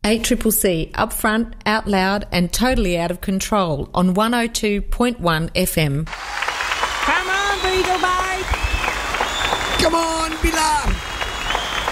ACCC, upfront, out loud and totally out of control on 102.1 FM. Come on, Beagle Babe! Come on, Billa!